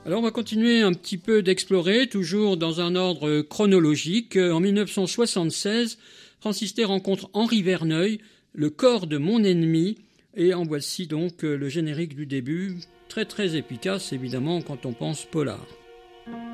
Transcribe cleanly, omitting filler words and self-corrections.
Alors on va continuer un petit peu d'explorer, toujours dans un ordre chronologique. En 1976, Francis Tay rencontre Henri Verneuil, Le corps de mon ennemi, et en voici donc le générique du début, très très efficace évidemment quand on pense polar.